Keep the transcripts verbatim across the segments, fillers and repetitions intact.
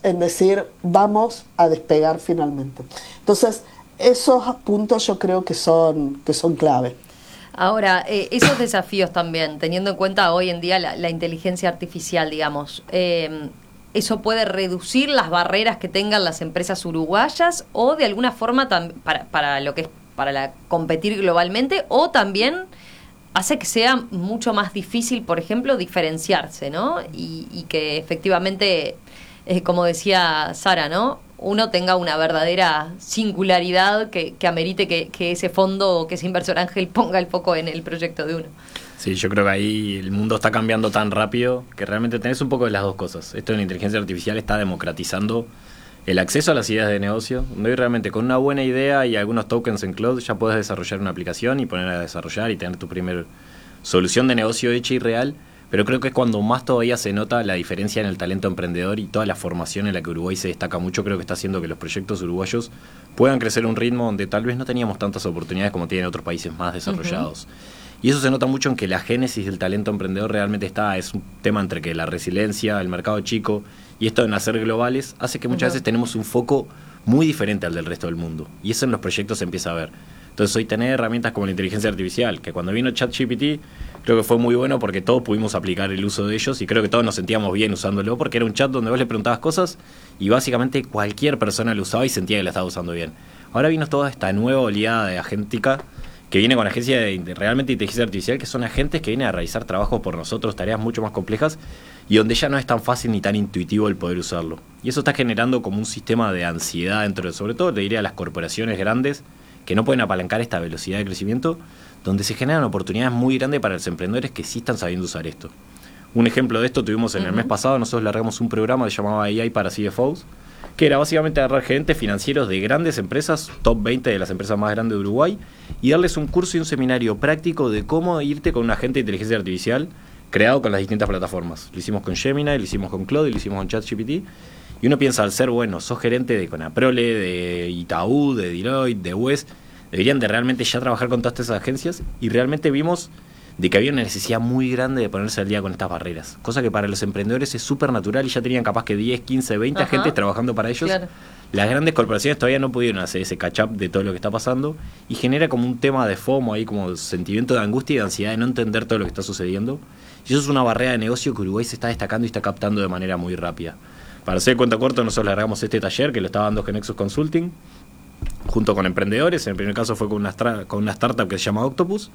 en decir, vamos a despegar finalmente. Entonces, esos puntos yo creo que son, que son clave. Ahora, eh, esos desafíos también, teniendo en cuenta hoy en día la, la inteligencia artificial, digamos, eh, ¿eso puede reducir las barreras que tengan las empresas uruguayas o de alguna forma tam- para, para lo que es para la, competir globalmente, o también hace que sea mucho más difícil, por ejemplo, diferenciarse, ¿no? Y, y que efectivamente, eh, como decía Sara, ¿no?, uno tenga una verdadera singularidad que, que amerite que, que ese fondo o que ese inversor ángel ponga el foco en el proyecto de uno. Sí, yo creo que ahí el mundo está cambiando tan rápido que realmente tenés un poco de las dos cosas. Esto de la inteligencia artificial está democratizando el acceso a las ideas de negocio, donde hoy realmente con una buena idea y algunos tokens en cloud ya puedes desarrollar una aplicación y poner a desarrollar y tener tu primer solución de negocio hecha y real. Pero creo que es cuando más todavía se nota la diferencia en el talento emprendedor y toda la formación en la que Uruguay se destaca mucho. Creo que está haciendo que los proyectos uruguayos puedan crecer a un ritmo donde tal vez no teníamos tantas oportunidades como tienen otros países más desarrollados. Uh-huh. Y eso se nota mucho en que la génesis del talento emprendedor realmente está, es un tema entre que la resiliencia, el mercado chico y esto de nacer globales hace que muchas uh-huh. veces tenemos un foco muy diferente al del resto del mundo. Y eso en los proyectos se empieza a ver. Entonces hoy tener herramientas como la inteligencia artificial, que cuando vino ChatGPT creo que fue muy bueno porque todos pudimos aplicar el uso de ellos y creo que todos nos sentíamos bien usándolo porque era un chat donde vos le preguntabas cosas y básicamente cualquier persona lo usaba y sentía que la estaba usando bien. Ahora vino toda esta nueva oleada de agéntica que viene con agencias de, de realmente inteligencia artificial, que son agentes que vienen a realizar trabajos por nosotros, tareas mucho más complejas y donde ya no es tan fácil ni tan intuitivo el poder usarlo. Y eso está generando como un sistema de ansiedad dentro de, sobre todo te diría, las corporaciones grandes que no pueden apalancar esta velocidad de crecimiento, donde se generan oportunidades muy grandes para los emprendedores que sí están sabiendo usar esto. Un ejemplo de esto tuvimos en uh-huh. el mes pasado, nosotros largamos un programa que se llamaba A I para C F Os, que era básicamente agarrar gerentes financieros de grandes empresas, top veinte de las empresas más grandes de Uruguay, y darles un curso y un seminario práctico de cómo irte con un agente de inteligencia artificial creado con las distintas plataformas. Lo hicimos con Gemini, lo hicimos con Claude y lo hicimos con ChatGPT. Y uno piensa, al ser bueno, sos gerente de Conaprole, de Itaú, de Deloitte, de W E S, deberían de realmente ya trabajar con todas estas agencias, y realmente vimos de que había una necesidad muy grande de ponerse al día con estas barreras, cosa que para los emprendedores es súper natural y ya tenían capaz que diez, quince, veinte Ajá. agentes trabajando para ellos. Claro. Las grandes corporaciones todavía no pudieron hacer ese catch-up de todo lo que está pasando y genera como un tema de FOMO ahí, como sentimiento de angustia y de ansiedad de no entender todo lo que está sucediendo, y eso es una barrera de negocio que Uruguay se está destacando y está captando de manera muy rápida. Para hacer cuenta corto, nosotros largamos este taller que lo estaba dando Genexus Consulting junto con emprendedores. En el primer caso fue con una, stra- con una startup que se llama Octopus.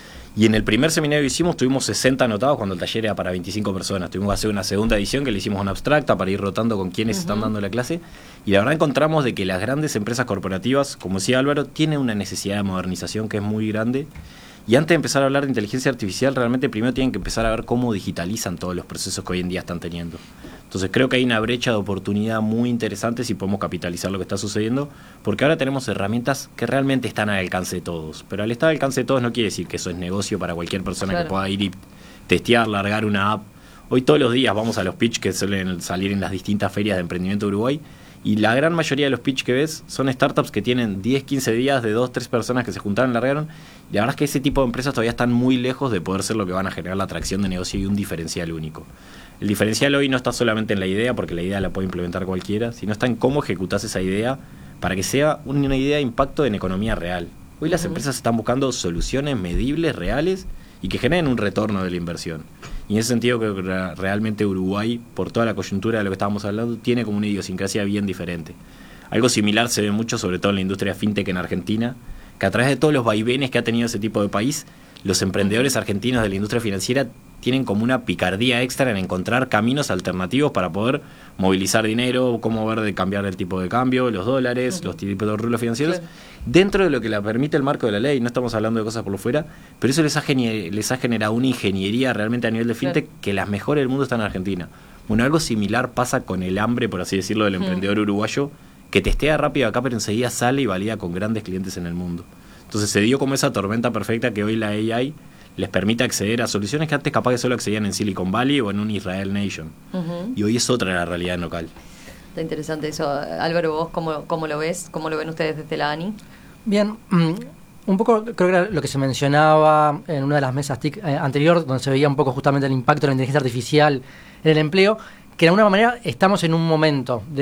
Y en el primer seminario que hicimos tuvimos sesenta anotados cuando el taller era para veinticinco personas. Tuvimos que hacer una segunda edición que le hicimos una abstracta para ir rotando con quienes uh-huh. están dando la clase. Y la verdad encontramos de que las grandes empresas corporativas, como decía Álvaro, tienen una necesidad de modernización que es muy grande. Y antes de empezar a hablar de inteligencia artificial, realmente primero tienen que empezar a ver cómo digitalizan todos los procesos que hoy en día están teniendo. Entonces creo que hay una brecha de oportunidad muy interesante si podemos capitalizar lo que está sucediendo, porque ahora tenemos herramientas que realmente están al alcance de todos. Pero al estar al alcance de todos no quiere decir que eso es negocio para cualquier persona claro. que pueda ir y testear, largar una app. Hoy todos los días vamos a los pitch que suelen salir en las distintas ferias de emprendimiento de Uruguay, y la gran mayoría de los pitch que ves son startups que tienen diez, quince días de dos, tres personas que se juntaron, largaron. Y la verdad es que ese tipo de empresas todavía están muy lejos de poder ser lo que van a generar la atracción de negocio y un diferencial único. El diferencial hoy no está solamente en la idea, porque la idea la puede implementar cualquiera, sino está en cómo ejecutás esa idea para que sea una idea de impacto en economía real. Hoy las uh-huh. empresas están buscando soluciones medibles, reales, y que generen un retorno de la inversión. Y en ese sentido creo que realmente Uruguay, por toda la coyuntura de lo que estábamos hablando, tiene como una idiosincrasia bien diferente. Algo similar se ve mucho, sobre todo en la industria fintech en Argentina, que a través de todos los vaivenes que ha tenido ese tipo de país, los emprendedores argentinos de la industria financiera tienen como una picardía extra en encontrar caminos alternativos para poder movilizar dinero, cómo ver de cambiar el tipo de cambio, los dólares, uh-huh. los tipos de rublos financieros, claro. dentro de lo que le permite el marco de la ley. No estamos hablando de cosas por lo fuera, pero eso les ha, geni- les ha generado una ingeniería realmente a nivel de fintech claro. que las mejores del mundo están en Argentina. Bueno, algo similar pasa con el hambre, por así decirlo, del uh-huh. emprendedor uruguayo, que testea rápido acá, pero enseguida sale y valida con grandes clientes en el mundo. Entonces se dio como esa tormenta perfecta que hoy la A I les permite acceder a soluciones que antes capaz que solo accedían en Silicon Valley o en un Israel Nation. Uh-huh. Y hoy es otra la realidad local. Está interesante eso. Álvaro, ¿vos cómo, cómo lo ves? ¿Cómo lo ven ustedes desde la A N I? Bien, um, un poco creo que era lo que se mencionaba en una de las mesas TIC eh, anterior, donde se veía un poco justamente el impacto de la inteligencia artificial en el empleo, que de alguna manera estamos en un momento de